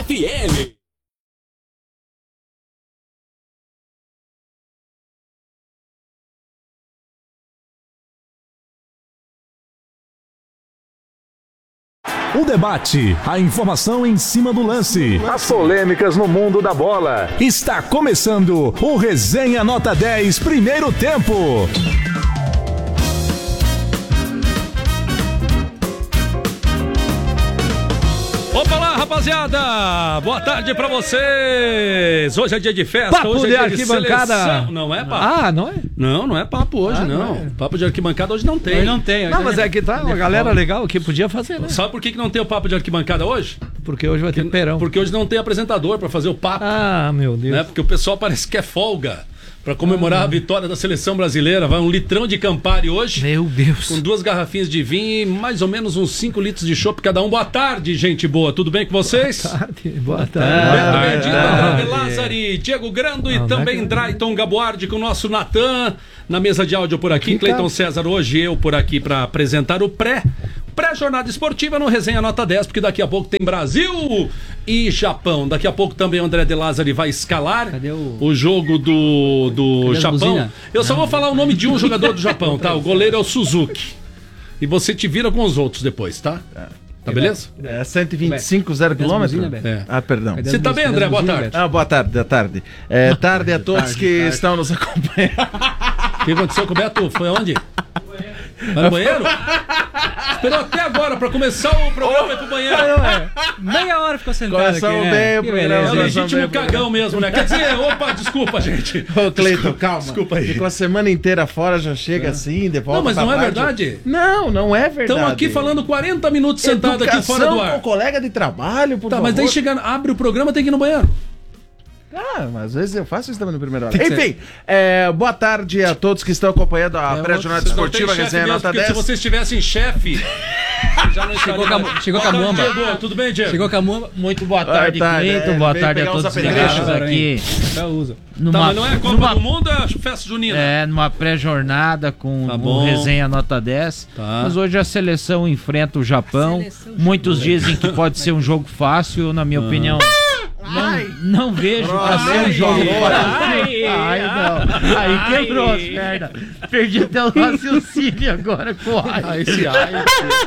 FM. O debate, a informação em cima do lance, as polêmicas no mundo da bola. Está começando o Resenha Nota 10, primeiro tempo. Opa lá, rapaziada! Boa tarde pra vocês! Hoje é dia de festa, papo hoje é de dia arquibancada. De seleção. Não é papo. Ah, não é? Não é papo hoje, não. É. Papo de arquibancada hoje não tem. Hoje não tem. Não, mas é que tá uma galera legal que podia fazer, né? Sabe por que não tem o papo de arquibancada hoje? Porque hoje vai ter perão. Porque hoje não tem apresentador pra fazer o papo. Ah, meu Deus. Né? Porque o pessoal parece que é folga. Pra comemorar a vitória da seleção brasileira, vai 1 litrão de Campari hoje. Meu Deus. Com 2 garrafinhas de vinho e mais ou menos uns 5 litros de chopp cada um. Boa tarde, gente boa. Tudo bem com vocês? Boa tarde. Beto Bendito, André Lázari, Diego Grando e também Drayton Gaboardi com o nosso Natan. Na mesa de áudio por aqui, Cleiton César, hoje eu por aqui para apresentar o pré-jornada esportiva no Resenha Nota 10, porque daqui a pouco tem Brasil e Japão. Daqui a pouco também o André de Lázari vai escalar o jogo do Japão. Eu só vou falar o nome de um jogador do Japão, tá? O goleiro é o Suzuki. E você te vira com os outros depois, tá? Tá beleza? É 125, 0 quilômetro? É. Ah, perdão. Você tá bem, André? Boa tarde. Boa tarde. Tarde a todos que estão nos acompanhando. O que aconteceu com o Beto? Foi aonde? Vai no banheiro? Esperou até agora pra começar o programa e ir pro banheiro. Meia hora ficou sentado Começamos aqui, bem o programa. É o legítimo cagão mesmo, né? Quer dizer, opa, desculpa, gente. Ô, Cleiton, calma. Desculpa aí. Ficou a semana inteira fora, já chega assim, de volta. Não, mas não é verdade? Não é verdade. Estamos aqui falando 40 minutos sentado aqui fora do ar. Com colega de trabalho, por Tá, favor. mas daí chega, abre o programa, tem que ir no banheiro. Mas às vezes eu faço isso também no primeiro hora. Enfim, boa tarde a todos que estão acompanhando a pré-jornada esportiva Resenha Nota 10. Se vocês tivessem chefe, já não Chegou com a Muamba. Diego, tudo bem, Diego? Chegou com a Muamba. Muito boa tarde, Cleiton. Boa tarde a todos os ligados aqui. Tá, mas não é Copa do Mundo, é festa junina. É, numa pré-jornada com o Resenha Nota 10. Tá. Mas hoje a seleção enfrenta o Japão. Muitos dizem que pode ser um jogo fácil, na minha opinião. Não vejo pra ser um jogo fácil. Não. Aí quebrou as pernas. Perdi até o raciocínio agora com Esse ai.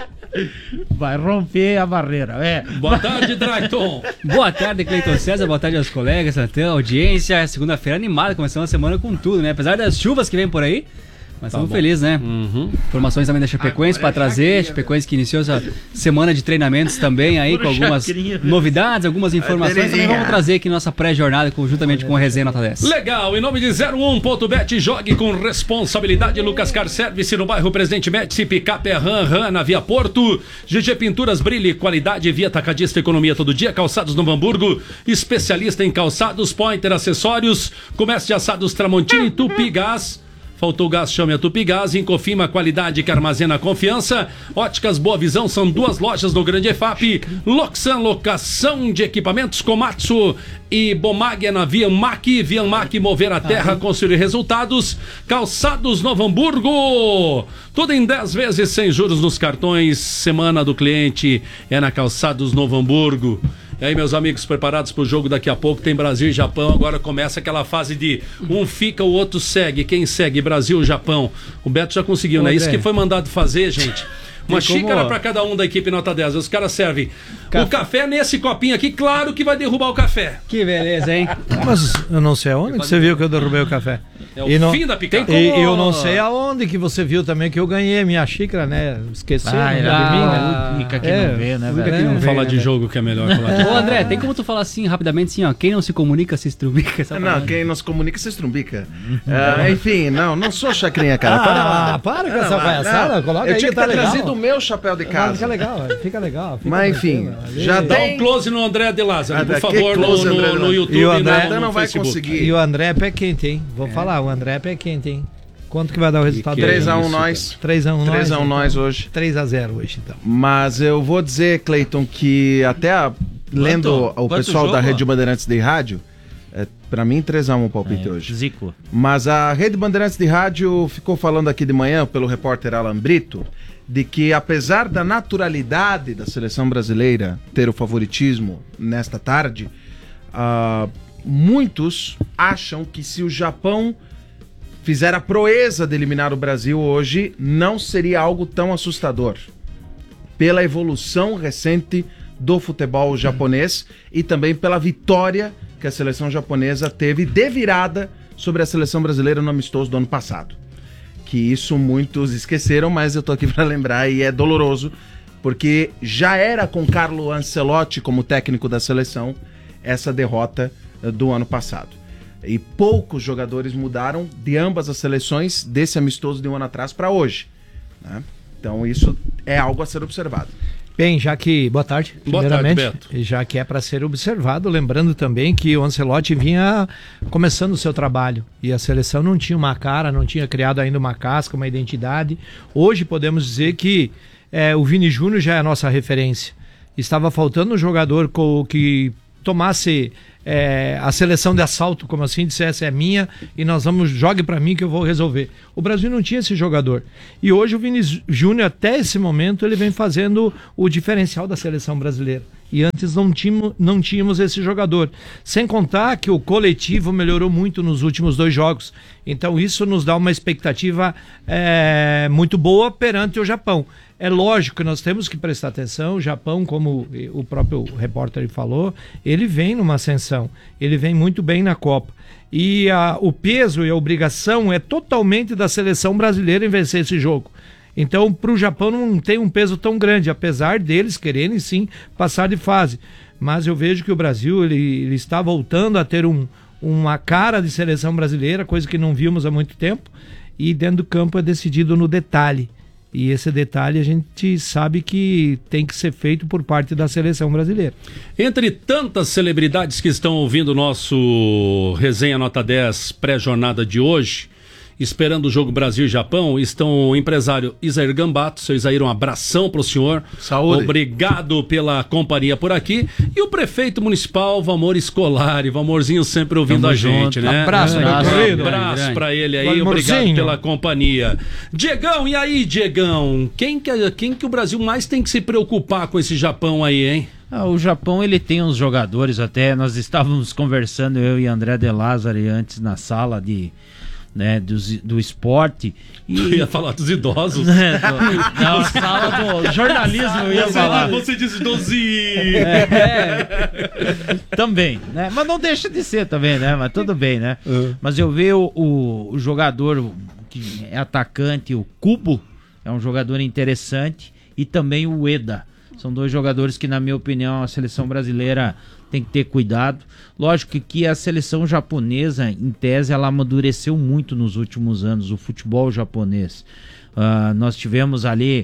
Vai romper a barreira. Boa tarde, Drayton. Boa tarde, Cleiton César. Boa tarde aos colegas, Natan, audiência. Segunda-feira animada, começando a semana com tudo, né? Apesar das chuvas que vem por aí. Mas estamos felizes, né? Informações também da Chapecoense para trazer. Chapecoense que iniciou essa semana de treinamentos também aí, com algumas novidades, algumas informações. Também vamos trazer aqui nossa pré-jornada conjuntamente com o Resenha Nota 10. Legal, em nome de 01.bet, jogue com responsabilidade. Lucas Car Service no bairro Presidente Médici, Picape Ran na Via Porto. GG Pinturas, brilhe, qualidade, via atacadista, economia todo dia. Calçados Novo Hamburgo, especialista em calçados, Pointer Acessórios, comércio de assados Tramontini, Tupi Gás. Faltou gás, chame a Tupigás. Incofima, qualidade que armazena confiança. Óticas Boa Visão, são 2 lojas no Grande EFAP. Loxan, locação de equipamentos. Komatsu e Bomag é na Vianmac. Vianmac, mover a terra, construir resultados. Calçados Novo Hamburgo. Tudo em 10 vezes sem juros nos cartões. Semana do cliente é na Calçados Novo Hamburgo. E aí, meus amigos, preparados para o jogo daqui a pouco? Tem Brasil e Japão. Agora começa aquela fase de um fica, o outro segue. Quem segue? Brasil e Japão. O Beto já conseguiu, né? Isso que foi mandado fazer, gente. Uma xícara para cada um da equipe Nota 10. Os caras servem o café nesse copinho aqui. Claro que vai derrubar o café. Que beleza, hein? Mas eu não sei aonde que você viu que eu derrubei o café. É o fim da picada. E eu não sei aonde que você viu também que eu ganhei a minha xícara, né? Esqueceu de mim, né? Fica aqui não vê, né, velho? Vamos falar de jogo que é melhor. Ô, André, tem como tu falar assim rapidamente assim, ó? Quem não se comunica se estrubica. Não, quem não se comunica se estrumbica. Enfim, não sou chacrinha, cara. Para com essa palhaçada. Coloca Eu aí tinha que que tá ter legal. trazido o meu chapéu de casa. Fica legal. Mas enfim, já Dá tem... um close no André de Lázaro, por que favor, close, André de no Lázaro? YouTube E o e André no não vai Facebook. conseguir. E o André é pé quente, hein? Vou falar, o André é pé quente, hein? Quanto que vai dar o resultado? 3-1 nós. 3-1 nós. 3-1 nós hoje. 3-0 hoje, então. Mas eu vou dizer, Cleiton, que até lendo o pessoal da Rede Bandeirantes de Rádio, pra mim 3-1 o palpite hoje. Zico. Mas a Rede Bandeirantes de Rádio ficou falando aqui de manhã pelo repórter Alan Brito de que, apesar da naturalidade da seleção brasileira ter o favoritismo nesta tarde, muitos acham que se o Japão fizer a proeza de eliminar o Brasil hoje, não seria algo tão assustador, pela evolução recente do futebol japonês e também pela vitória que a seleção japonesa teve de virada sobre a seleção brasileira no amistoso do ano passado. Que isso muitos esqueceram, mas eu tô aqui para lembrar e é doloroso, porque já era com Carlo Ancelotti como técnico da seleção essa derrota do ano passado. E poucos jogadores mudaram de ambas as seleções desse amistoso de um ano atrás para hoje, né? Então isso é algo a ser observado. Bem, já que... Boa tarde, primeiramente. Boa tarde, Beto. Já que é para ser observado, lembrando também que o Ancelotti vinha começando o seu trabalho e a seleção não tinha uma cara, não tinha criado ainda uma casca, uma identidade. Hoje podemos dizer que o Vini Júnior já é a nossa referência. Estava faltando um jogador que tomasse a seleção de assalto, como assim, dissesse, é minha e nós vamos, jogue pra mim que eu vou resolver. O Brasil não tinha esse jogador. E hoje o Vini Júnior, até esse momento, ele vem fazendo o diferencial da seleção brasileira. E antes não tínhamos esse jogador. Sem contar que o coletivo melhorou muito nos últimos 2 jogos. Então isso nos dá uma expectativa muito boa perante o Japão. É lógico que nós temos que prestar atenção. O Japão, como o próprio repórter falou, ele vem numa ascensão. Ele vem muito bem na Copa. E o peso e a obrigação é totalmente da seleção brasileira em vencer esse jogo. Então, para o Japão não tem um peso tão grande, apesar deles quererem sim passar de fase. Mas eu vejo que o Brasil ele está voltando a ter uma cara de seleção brasileira, coisa que não vimos há muito tempo. E dentro do campo é decidido no detalhe. E esse detalhe a gente sabe que tem que ser feito por parte da seleção brasileira. Entre tantas celebridades que estão ouvindo o nosso Resenha Nota 10 pré-jornada de hoje, esperando o jogo Brasil e Japão, estão o empresário Isair Gambato. Seu Isair, um abração para o senhor. Saúde. Obrigado pela companhia por aqui. E o prefeito municipal, Valmor Scolari. Valmorzinho sempre ouvindo a gente, né? Abraço para ele aí. Valmorzinho. Obrigado pela companhia. Diegão, e aí, Diegão? Quem que o Brasil mais tem que se preocupar com esse Japão aí, hein? O Japão, ele tem uns jogadores até. Nós estávamos conversando, eu e André De Lázari, antes na sala do esporte. Eu ia falar dos idosos. Na sala do jornalismo eu ia falar. Você disse idosinho. Também, né? Mas não deixa de ser também, né? Mas tudo bem, né? Mas eu vejo o jogador que é atacante, o Kubo, é um jogador interessante, e também o Ueda. São 2 jogadores que, na minha opinião, a seleção brasileira tem que ter cuidado. Lógico que a seleção japonesa, em tese, ela amadureceu muito nos últimos anos, o futebol japonês. Nós tivemos ali,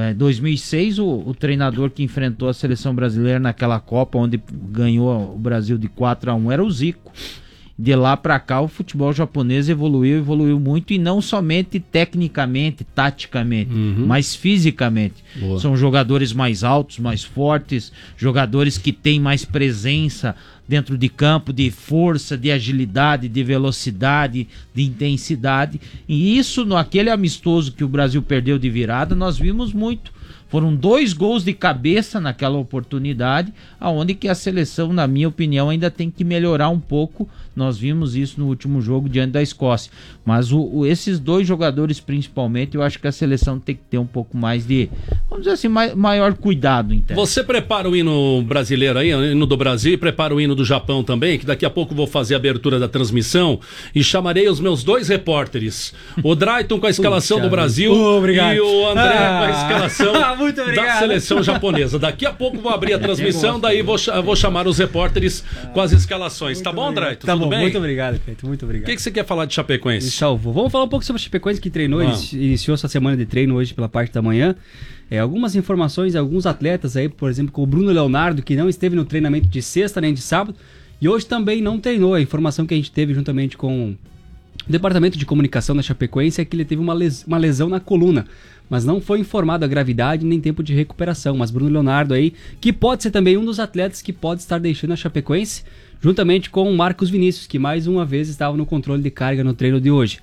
2006, o treinador que enfrentou a seleção brasileira naquela Copa, onde ganhou o Brasil de 4-1, era o Zico. De lá para cá o futebol japonês evoluiu muito, e não somente tecnicamente, taticamente, mas fisicamente. Boa. São jogadores mais altos, mais fortes, jogadores que têm mais presença dentro de campo, de força, de agilidade, de velocidade, de intensidade. E isso, naquele amistoso que o Brasil perdeu de virada, nós vimos muito. Foram 2 gols de cabeça naquela oportunidade, aonde que a seleção, na minha opinião, ainda tem que melhorar um pouco. Nós vimos isso no último jogo diante da Escócia. Mas esses 2 jogadores, principalmente, eu acho que a seleção tem que ter um pouco mais de, vamos dizer assim, maior cuidado. Então. Você prepara o hino brasileiro aí, o hino do Brasil, e prepara o hino do Japão também, que daqui a pouco vou fazer a abertura da transmissão e chamarei os meus 2 repórteres. O Drayton com a escalação do Brasil e o André com a escalação da seleção japonesa. Daqui a pouco vou abrir a transmissão, daí vou chamar os repórteres com as escalações. Tá bom, Drayton? Tá bom, bem? muito obrigado, Feito, muito obrigado. O que você quer falar de Chapecoense? Vamos falar um pouco sobre a Chapecoense, que treinou, iniciou sua semana de treino hoje pela parte da manhã. Algumas informações, alguns atletas aí, por exemplo, com o Bruno Leonardo, que não esteve no treinamento de sexta nem de sábado, e hoje também não treinou. A informação que a gente teve juntamente com o departamento de comunicação da Chapecoense é que ele teve uma lesão na coluna, mas não foi informado a gravidade nem tempo de recuperação. Mas Bruno Leonardo aí, que pode ser também um dos atletas que pode estar deixando a Chapecoense, juntamente com o Marcos Vinícius, que mais uma vez estava no controle de carga no treino de hoje.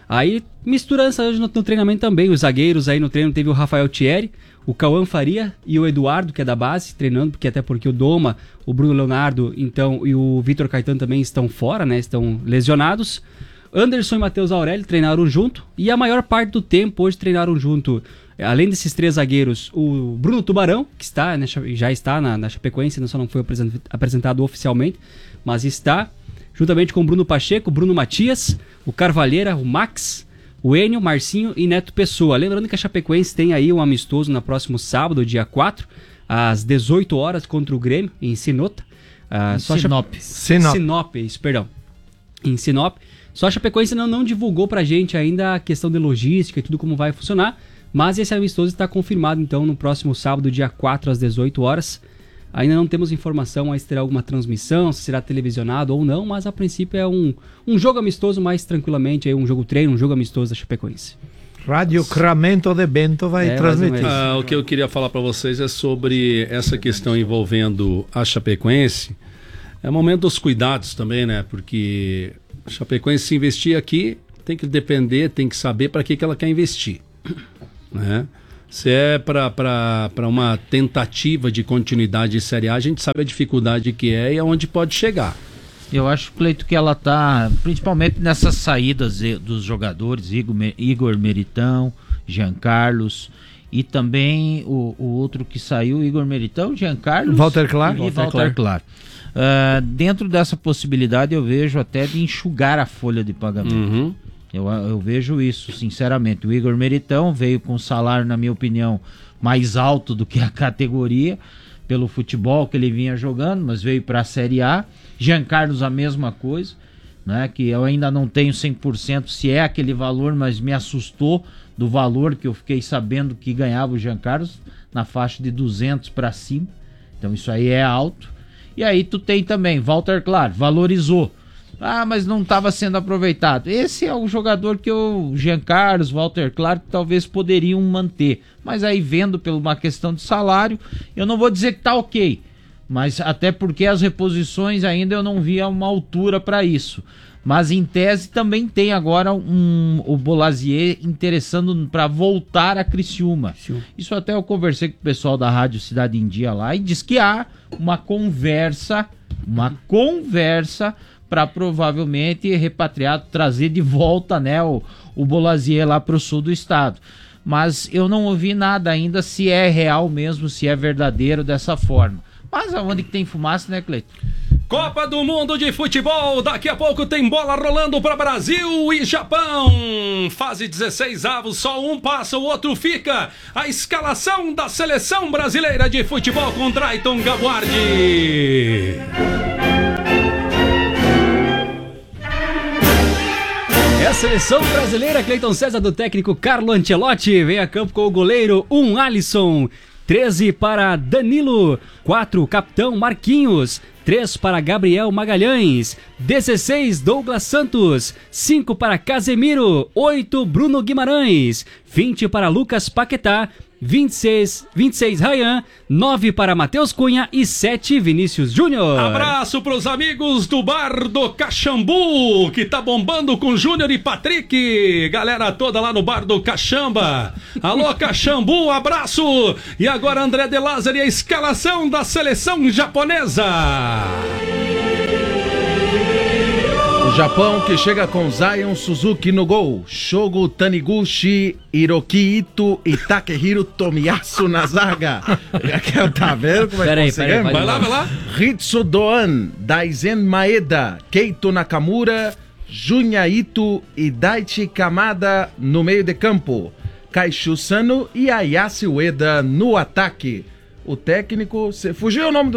Aí, misturança hoje no treinamento também. Os zagueiros aí no treino teve o Rafael Thierry, o Cauã Faria e o Eduardo, que é da base, treinando, até porque o Doma, o Bruno Leonardo e o Vitor Caetano também estão fora, né? Estão lesionados. Anderson e Matheus Aurélio treinaram junto e a maior parte do tempo hoje treinaram junto. Além desses 3 zagueiros, o Bruno Tubarão, que já está na Chapecoense, só não foi apresentado oficialmente, mas está, juntamente com o Bruno Pacheco, o Bruno Matias, o Carvalheira, o Max, o Enio, Marcinho e Neto Pessoa. Lembrando que a Chapecoense tem aí um amistoso no próximo sábado, dia 4, às 18 horas, contra o Grêmio, em Sinop. Em Sinop. Só a Chapecoense não divulgou pra gente ainda a questão de logística e tudo como vai funcionar, mas esse amistoso está confirmado então no próximo sábado, dia 4 às 18 horas. Ainda não temos informação se terá alguma transmissão, se será televisionado ou não, mas a princípio é um jogo amistoso mais tranquilamente, aí um jogo treino, um jogo amistoso da Chapecoense. Rádio Cramento de Bento vai transmitir. O que eu queria falar para vocês é sobre essa questão envolvendo a Chapecoense. É momento dos cuidados também, né? Porque a Chapecoense, se investir aqui, tem que depender, tem que saber para que ela quer investir, né? Se é para uma tentativa de continuidade de Série A, a gente sabe a dificuldade que é e aonde pode chegar. Eu acho, Cleito, que ela tá, principalmente nessas saídas dos jogadores, Igor Meritão, Jean Carlos, e também o outro que saiu, Igor Meritão, Jean Carlos Walter Clar. E Walter Clar. Dentro dessa possibilidade eu vejo até de enxugar a folha de pagamento. Uhum. Eu vejo isso, sinceramente. O Igor Meritão veio com um salário, na minha opinião, mais alto do que a categoria, pelo futebol que ele vinha jogando, mas veio para a Série A. Jean Carlos a mesma coisa, né? Que eu ainda não tenho 100% se é aquele valor, mas me assustou do valor que eu fiquei sabendo que ganhava o Jean Carlos, na faixa de 200 para cima. Então isso aí é alto. E aí tu tem também Walter Clar, valorizou. Mas não estava sendo aproveitado. Esse é o jogador que o Jean Carlos, Walter Clar, que talvez poderiam manter. Mas aí vendo por uma questão de salário, eu não vou dizer que tá ok. Mas até porque as reposições ainda eu não via uma altura para isso. Mas em tese também tem agora o Bolazier interessando para voltar a Criciúma. Sim. Isso até eu conversei com o pessoal da Rádio Cidade em Dia lá e diz que há uma conversa para provavelmente repatriado, trazer de volta, né, o Bolazier lá para o sul do estado. Mas eu não ouvi nada ainda se é real mesmo, se é verdadeiro dessa forma. Mas aonde que tem fumaça, né, Cleiton? Copa do Mundo de Futebol, daqui a pouco tem bola rolando para Brasil e Japão. Fase 16avos, só um passa, o outro fica. A escalação da seleção brasileira de futebol com Drayton Gabuardi. É a seleção brasileira, Cleiton César, do técnico Carlo Ancelotti. Vem a campo com o goleiro, Alisson. 13 para Danilo, 4 capitão Marquinhos, 3 para Gabriel Magalhães, 16 Douglas Santos, 5 para Casemiro, 8 Bruno Guimarães, 20 para Lucas Paquetá, 26 Ryan, 9 para Matheus Cunha e 7 Vinícius Júnior. Abraço pros amigos do Bar do Caxambu, que tá bombando com Júnior e Patrick. Galera toda lá no Bar do Caxamba. Alô, Caxambu, abraço. E agora André de Lázaro e a escalação da seleção japonesa. O Japão que chega com Zion Suzuki no gol, Shogo Taniguchi, Hiroki Ito e Takehiro Tomiyasu na zaga. Tá vendo como é que conseguimos? Vai lá. Ritsu Doan, Daizen Maeda, Keito Nakamura, Junya Ito e Daichi Kamada no meio de campo. Kaishu Sano e Ayase Ueda no ataque. O técnico... Fugiu o nome do